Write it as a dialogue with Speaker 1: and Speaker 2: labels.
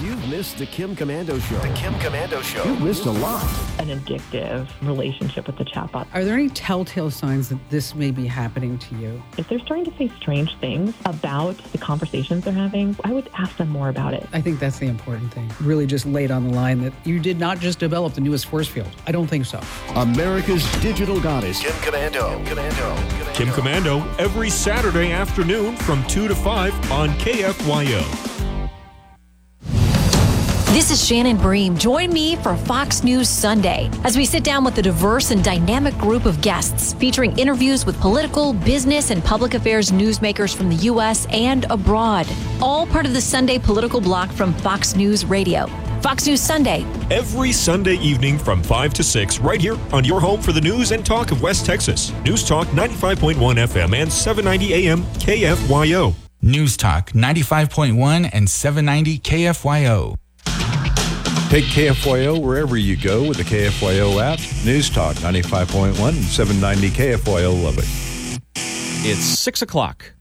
Speaker 1: You've missed the Kim Komando Show. The Kim Komando Show. You've missed a lot.
Speaker 2: An addictive relationship with the chatbot.
Speaker 3: Are there any telltale signs that this may be happening to you?
Speaker 2: If they're starting to say strange things about the conversations they're having, I would ask them more about it.
Speaker 3: I think that's the important thing. Really just laid on the line that you did not just develop the newest force field. I don't think so.
Speaker 1: America's digital goddess, Kim Komando.
Speaker 4: Kim Komando, every Saturday afternoon from 2 to 5 on KFYO.
Speaker 5: This is Shannon Bream. Join me for Fox News Sunday as we sit down with a diverse and dynamic group of guests featuring interviews with political, business, and public affairs newsmakers from the U.S. and abroad. All part of the Sunday political block from Fox News Radio. Fox News Sunday.
Speaker 4: Every Sunday evening from 5 to 6 right here on your home for the news and talk of West Texas. News Talk 95.1 FM and 790 AM KFYO.
Speaker 6: News Talk 95.1 and 790 KFYO.
Speaker 7: Take KFYO wherever you go with the KFYO app. News Talk 95.1 and 790 KFYO Lubbock.
Speaker 8: It's 6 o'clock.